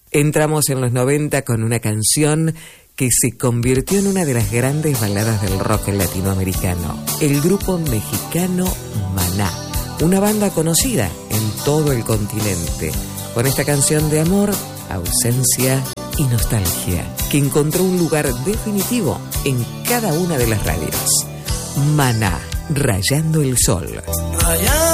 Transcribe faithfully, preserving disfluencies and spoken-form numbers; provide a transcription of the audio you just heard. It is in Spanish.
Entramos en los noventa con una canción que se convirtió en una de las grandes baladas del rock latinoamericano. El grupo mexicano Maná, una banda conocida en todo el continente, con esta canción de amor, ausencia y nostalgia, que encontró un lugar definitivo en cada una de las radios. Maná, Rayando el Sol.